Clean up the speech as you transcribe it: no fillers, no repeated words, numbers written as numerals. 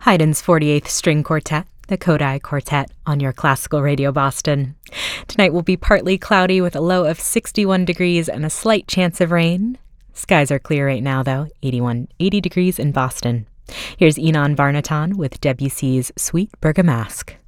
Haydn's 48th String Quartet, the Kodály Quartet, on your Classical Radio Boston. Tonight will be partly cloudy with a low of 61 degrees and a slight chance of rain. Skies are clear right now, though, 80 degrees in Boston. Here's Inon Barnaton with Debussy's Sweet Bergamasque.